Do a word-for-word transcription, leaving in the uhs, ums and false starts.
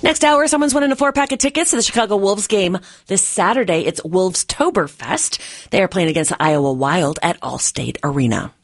Next hour, someone's winning a four-pack of tickets to the Chicago Wolves game this Saturday. It's Wolves-Toberfest. They are playing against the Iowa Wild at Allstate Arena.